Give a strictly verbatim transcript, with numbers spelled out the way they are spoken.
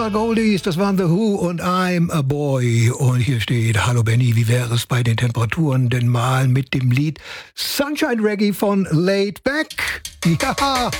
Goldies, das waren The Who und I'm a Boy. Und hier steht, hallo Benny, wie wäre es bei den Temperaturen denn mal mit dem Lied Sunshine Reggae von Laid Back? Ja!